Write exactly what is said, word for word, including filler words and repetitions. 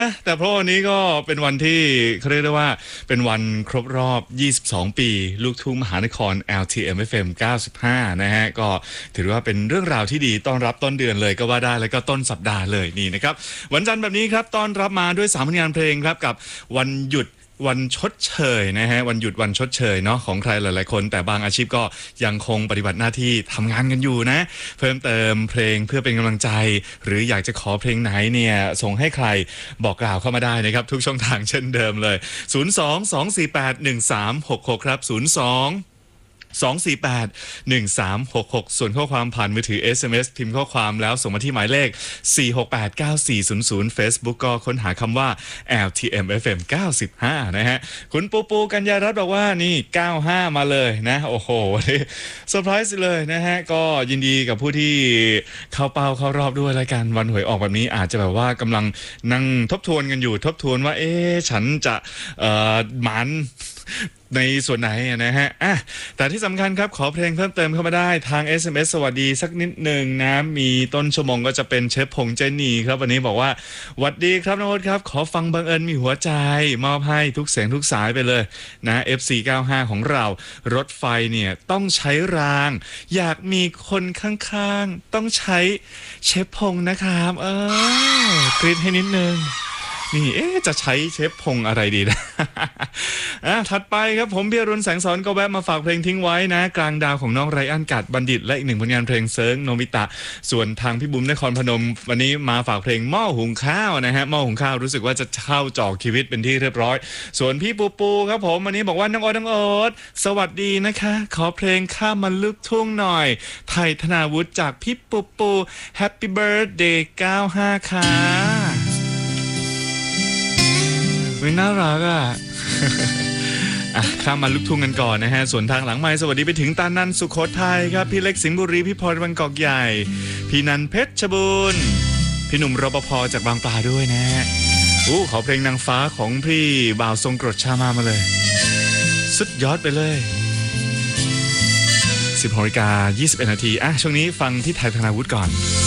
แต่เพราะวันนี้ก็เป็นวันที่เขาเรียกได้ว่าเป็นวันครบรอบยี่สิบสองปีลูกทุ่งมหานคร แอล ที เอ็ม เอฟ เอ็ม เก้าสิบห้านะฮะก็ถือว่าเป็นเรื่องราวที่ดีต้อนรับต้นเดือนเลยก็ว่าได้แล้วก็ต้นสัปดาห์เลยนี่นะครับวันจันทร์แบบนี้ครับต้อนรับมาด้วยสามผลงานเพลงครับกับวันหยุดวันชดเชยนะฮะวันหยุดวันชดเชยเนาะของใครหลายๆคนแต่บางอาชีพก็ยังคงปฏิบัติหน้าที่ทำงานกันอยู่นะเพิ่มเติมเพลงเพื่อเป็นกำลังใจหรืออยากจะขอเพลงไหนเนี่ยส่งให้ใครบอกกล่าวเข้ามาได้นะครับทุกช่องทางเช่นเดิมเลยศูนย์ สอง สอง สี่ แปด หนึ่ง สาม หก หกครับศูนย์ สอง สอง สี่ แปด หนึ่ง สาม หก หกส่วนข้อความผ่านมือถือ เอส เอ็ม เอส พิมพ์ข้อความแล้วส่งมาที่หมายเลขสี่ หก แปด เก้า สี่ ศูนย์ ศูนย์ Facebook ก็ค้นหาคำว่า แอล ที เอ็ม เอฟ เอ็ม เก้าสิบห้านะฮะคุณปูปูกัญญารัตน์บอกว่านี่เก้าห้ามาเลยนะโอ้โหเซอร์ไพรส์เลยนะฮะก็ยินดีกับผู้ที่เข้าเป้าเข้ารอบด้วยรายการวันหวยออกแบบนี้อาจจะแบบว่ากำลังนั่งทบทวนกันอยู่ทบทวนว่าเอ๊ะฉันจะเอ่อหมันในส่วนไหนนะฮะอ่ะแต่ที่สำคัญครับขอเพลงเพิ่มเติมเข้ามาได้ทาง เอส เอ็ม เอส สวัสดีสักนิดหนึ่งนะมีต้นชั่วโมงก็จะเป็นเชฟพงษ์เจนีครับวันนี้บอกว่าหวัดดีครับน้องโอ๊ตครับขอฟังบังเอิญมีหัวใจมอบให้ทุกเสียงทุกสายไปเลยนะ เอฟ ซี เก้าสิบห้า ของเรารถไฟเนี่ยต้องใช้รางอยากมีคนข้างๆต้องใช้เชฟพงษ์นะครับเออกรี๊ดให้นิดนึงนี่เอ๊ะจะใช้เชฟพงอะไรดีนะ อ่ะถัดไปครับผมพี่อรุณแสงสอนก็แวะมาฝากเพลงทิ้งไว้นะกลางดาวของน้องไรอันกัดบัณฑิตและอีกหนึ่งผลงานเพลงเซิร์งโนมิตะส่วนทางพี่บุ๋มนครพนมวันนี้มาฝากเพลงหม้อหุงข้าวนะฮะหม้อหุงข้าวรู้สึกว่าจะเข้าจอกชีวิตเป็นที่เรียบร้อยส่วนพี่ปูปูครับผมวันนี้บอกว่าน้องโอ๊ตน้องโอ๊ตสวัสดีนะคะขอเพลงข้ามมันลึกทุ่งหน่อยไทยธนาวุฒิจากพี่ปูปู Happy Birthday เก้าห้าค่ะไม่น่ารักอ่ะ อ่ะข้ามมาลุกทุ่งกันก่อนนะฮะส่วนทางหลังไมค์สวัสดีไปถึงตานันสุโขทัยครับพี่เล็กสิงห์บุรีพี่พรบางกอกใหญ่พี่นันเพชรบูรณ์พี่หนุ่มรปภจากบางปลาด้วยนะฮะอู้ขอเพลงนางฟ้าของพี่บ่าวทรงกรดชามามาเลยสุดยอดไปเลยสิบหกนาฬิกายี่สิบเอ็ดนาทีอ่ะช่วงนี้ฟังที่ไทยธนาวุฒิก่อน